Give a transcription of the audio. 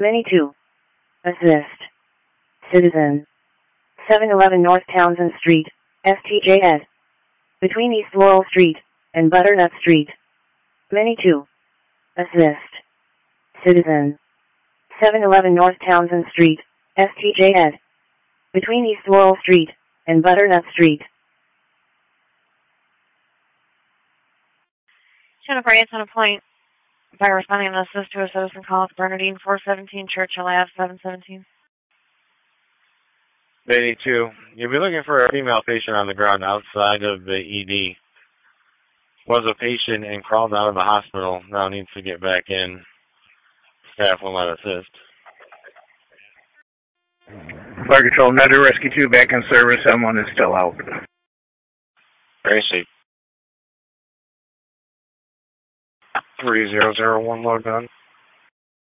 Many 2. Assist. Citizen. 711 North Townsend Street, STJS. Between East Laurel Street and Butternut Street. Many 2. Assist. Citizen. 711 North Townsend Street, STJS. Between East Laurel Street and Butternut Street. Jennifer Yates on a point by responding to assist to a citizen call at Bernardine 417 Churchill Ave 717. Lady 2, you'll be looking for a female patient on the ground outside of the ED. Was a patient and crawled out of the hospital. Now needs to get back in. Staff will not assist. Fire Control, Nutter Rescue 2 back in service. Someone is still out. Gracie. 3001 load done.